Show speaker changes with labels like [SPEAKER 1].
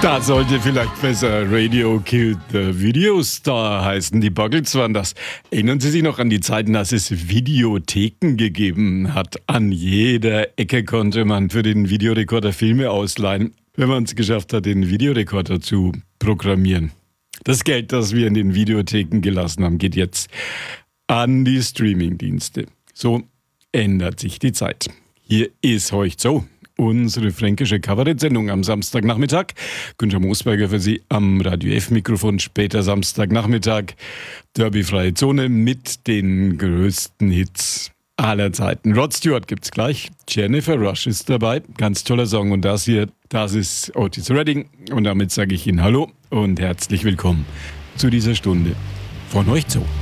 [SPEAKER 1] Da sollte vielleicht besser Radio Killed the Video Star heißen. Die Buggles waren das. Erinnern Sie sich noch an die Zeiten, als es Videotheken gegeben hat? An jeder Ecke konnte man für den Videorekorder Filme ausleihen, wenn man es geschafft hat, den Videorekorder zu programmieren. Das Geld, das wir in den Videotheken gelassen haben, geht jetzt an die Streamingdienste. So ändert sich die Zeit. Hier ist Heucht so. Unsere fränkische Kabarett-Sendung am Samstagnachmittag. Günther Moosberger für Sie am Radio F-Mikrofon. Später Samstagnachmittag. Derbyfreie Zone mit den größten Hits aller Zeiten. Rod Stewart gibt's gleich. Jennifer Rush ist dabei. Ganz toller Song. Und das hier, das ist Otis Redding. Und damit sage ich Ihnen Hallo und herzlich willkommen zu dieser Stunde von Heucht so.